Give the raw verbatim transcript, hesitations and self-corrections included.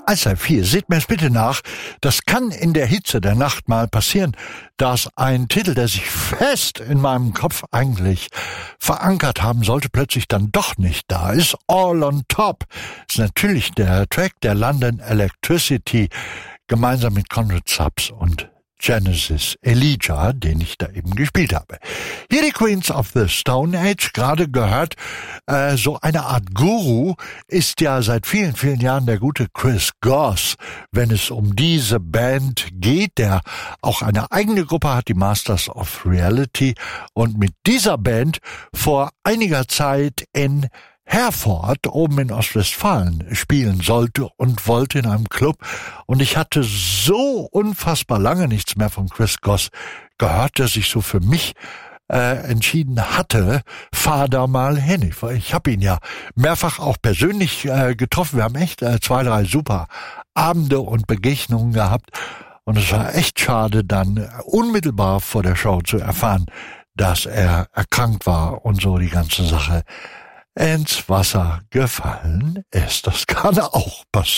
S R vier, seht mir's bitte nach, das kann in der Hitze der Nacht mal passieren, dass ein Titel, der sich fest in meinem Kopf eigentlich verankert haben sollte, plötzlich dann doch nicht da ist. All on Top ist natürlich der Track der London Electricity, gemeinsam mit Conrad Subbs und Genesis Elijah, den ich da eben gespielt habe. Hier die Queens of the Stone Age, gerade gehört, äh, so eine Art Guru ist ja seit vielen, vielen Jahren der gute Chris Goss, wenn es um diese Band geht, der auch eine eigene Gruppe hat, die Masters of Reality, und mit dieser Band vor einiger Zeit in Herford oben in Ostwestfalen spielen sollte und wollte in einem Club, und ich hatte so unfassbar lange nichts mehr von Chris Goss gehört, dass ich so für mich äh, entschieden hatte, fahr da mal hin. Ich, ich habe ihn ja mehrfach auch persönlich äh, getroffen. Wir haben echt äh, zwei, drei super Abende und Begegnungen gehabt, und es war echt schade, dann unmittelbar vor der Show zu erfahren, dass er erkrankt war und so die ganze Sache ins Wasser gefallen ist. Das kann auch passieren.